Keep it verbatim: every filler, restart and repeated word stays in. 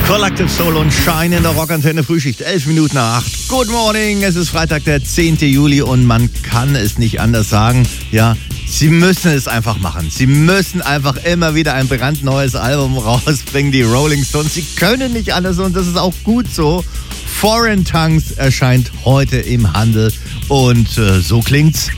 Collective Soul und Shine in der Rockantenne Frühschicht. Elf Minuten nach acht. Good morning. Es ist Freitag, der zehnte Juli und man kann es nicht anders sagen. Ja, sie müssen es einfach machen. Sie müssen einfach immer wieder ein brandneues Album rausbringen, die Rolling Stones. Sie können nicht anders und das ist auch gut so. Foreign Tongues erscheint heute im Handel und äh, so klingt's.